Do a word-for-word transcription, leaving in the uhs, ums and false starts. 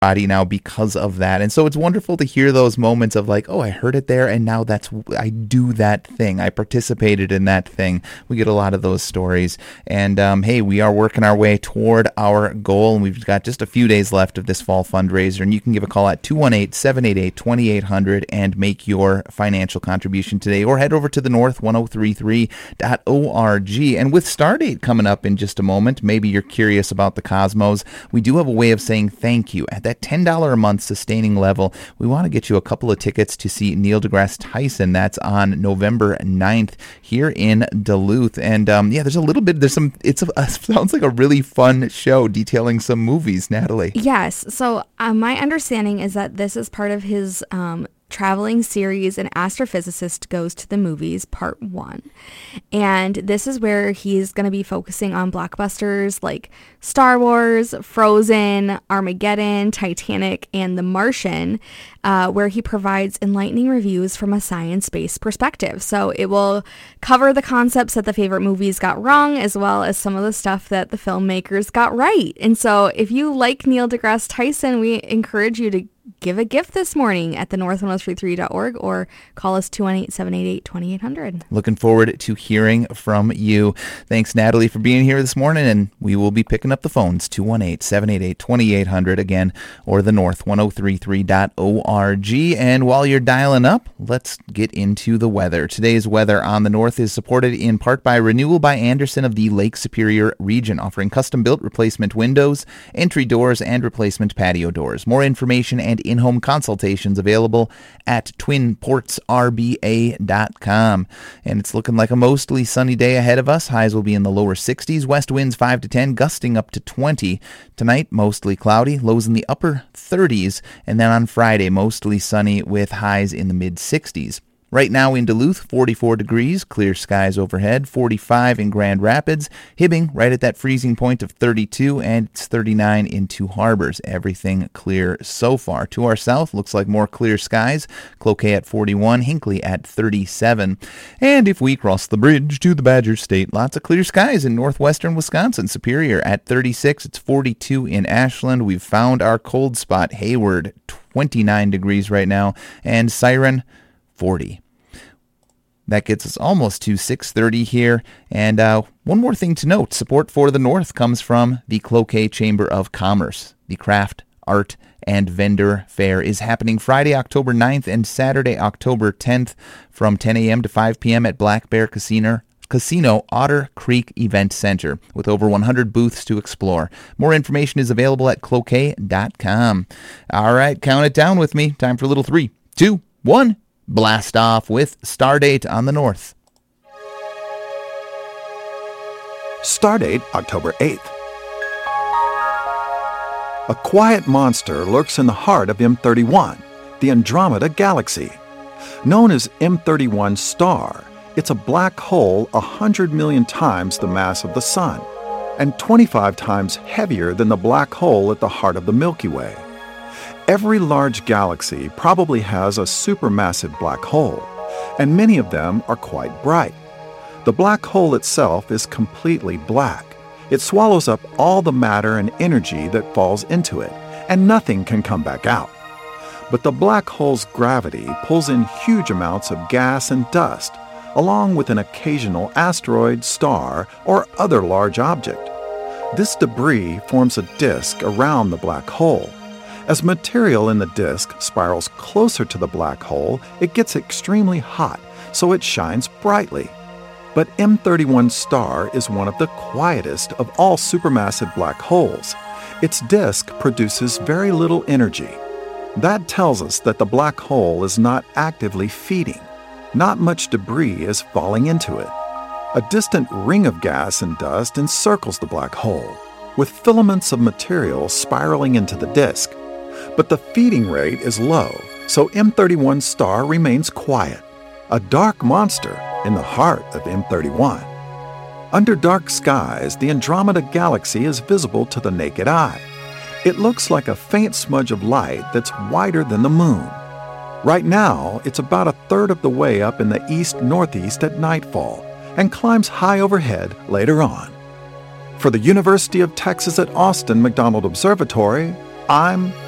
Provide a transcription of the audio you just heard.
body now because of that. And so it's wonderful to hear those moments of like, oh, I heard it there, and now that's I do that thing. I participated in that thing. We get a lot of those stories. And um, hey, we are working our way toward our goal, and we've got just a few days left of this fall fundraiser. And you can give a call at two one eight, seven eight eight, two eight zero zero and make your financial contribution today, or head over to the north ten thirty-three dot org. And with Stardate coming up in just a moment, maybe you're curious about the Cosmos. We do have a way of saying thank you at that ten dollars a month sustaining level. We want to get you a couple of tickets to see Neil deGrasse Tyson. That's on November ninth here in Duluth. And um, yeah, there's a little bit, there's some, it's a, uh, sounds like a really fun show detailing some movies, Natalie. Yes. So uh, my understanding is that this is part of his um, traveling series, An Astrophysicist Goes to the Movies, part one. And this is where he's going to be focusing on blockbusters like Star Wars, Frozen, Armageddon, Titanic, and The Martian, uh, where he provides enlightening reviews from a science-based perspective. So it will cover the concepts that the favorite movies got wrong, as well as some of the stuff that the filmmakers got right. And so if you like Neil deGrasse Tyson, we encourage you to give a gift this morning at the north ten thirty-three dot org or call us two one eight, seven eight eight, two eight zero zero. Looking forward to hearing from you. Thanks, Natalie, for being here this morning, and we will be picking up the phones, two one eight, seven eight eight, two eight zero zero again, or the north ten thirty-three dot org. And while you're dialing up, let's get into the weather. Today's weather on the north is supported in part by Renewal by Andersen of the Lake Superior region, offering custom-built replacement windows, entry doors, and replacement patio doors. More information and in-home consultations available at twin ports r b a dot com. And it's looking like a mostly sunny day ahead of us. Highs will be in the lower sixties, west winds five to ten, gusting up to twenty. Tonight, mostly cloudy, lows in the upper thirties, and then on Friday, mostly sunny with highs in the mid-sixties. Right now in Duluth, forty-four degrees, clear skies overhead, forty-five in Grand Rapids, Hibbing right at that freezing point of thirty-two, and it's thirty-nine in Two Harbors. Everything clear so far. To our south, looks like more clear skies, Cloquet at forty-one, Hinckley at thirty-seven. And if we cross the bridge to the Badger State, lots of clear skies in northwestern Wisconsin. Superior at thirty-six, it's forty-two in Ashland. We've found our cold spot, Hayward, twenty-nine degrees right now, and Siren, forty. That gets us almost to six thirty here. And uh, one more thing to note, support for the North comes from the Cloquet Chamber of Commerce. The Craft, Art, and Vendor Fair is happening Friday, October ninth and Saturday, October tenth from ten a.m. to five p.m. at Black Bear Casino. Casino Otter Creek Event Center with over one hundred booths to explore. More information is available at cloquet dot com. All right, count it down with me. Time for a little three, two, one. Blast off with Stardate on the North. Stardate, October eighth. A quiet monster lurks in the heart of M thirty-one, the Andromeda Galaxy. Known as M thirty-one Star, it's a black hole one hundred million times the mass of the Sun and twenty-five times heavier than the black hole at the heart of the Milky Way. Every large galaxy probably has a supermassive black hole, and many of them are quite bright. The black hole itself is completely black. It swallows up all the matter and energy that falls into it, and nothing can come back out. But the black hole's gravity pulls in huge amounts of gas and dust, along with an occasional asteroid, star, or other large object. This debris forms a disk around the black hole. As material in the disk spirals closer to the black hole, it gets extremely hot, so it shines brightly. But M thirty-one Star is one of the quietest of all supermassive black holes. Its disk produces very little energy. That tells us that the black hole is not actively feeding. Not much debris is falling into it. A distant ring of gas and dust encircles the black hole, with filaments of material spiraling into the disk. But the feeding rate is low, so M thirty-one Star remains quiet, a dark monster in the heart of M thirty-one. Under dark skies, the Andromeda Galaxy is visible to the naked eye. It looks like a faint smudge of light that's whiter than the moon. Right now, it's about a third of the way up in the east-northeast at nightfall and climbs high overhead later on. For the University of Texas at Austin McDonald Observatory, I'm